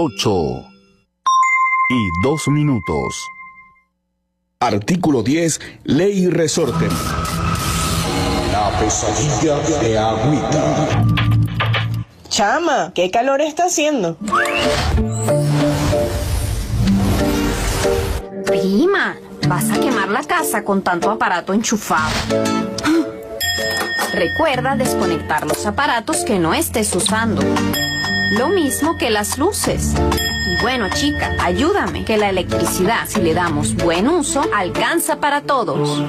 8:02. Artículo 10. Ley y resorte. La pesadilla de Agüita. Chama, ¿qué calor está haciendo? Prima, vas a quemar la casa con tanto aparato enchufado. Recuerda desconectar los aparatos que no estés usando. Lo mismo que las luces. Y bueno, chica, ayúdame, que la electricidad, si le damos buen uso, alcanza para todos.